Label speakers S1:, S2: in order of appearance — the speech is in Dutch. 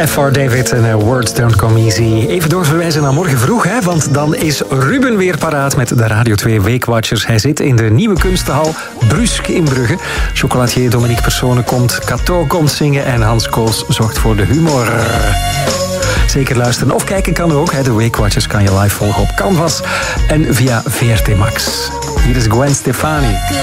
S1: FR David en Words Don't Come Easy. Even doorverwijzen naar morgen vroeg, hè, want dan is Ruben weer paraat met de Radio 2 Weekwatchers. Hij zit in de nieuwe kunstenhal Brusk in Brugge. Chocolatier Dominique Persone komt, Cato komt zingen en Hans Kools zorgt voor de humor. Zeker luisteren of kijken kan ook. De Weekwatchers kan je live volgen op Canvas en via VRT Max. Hier is Gwen Stefani.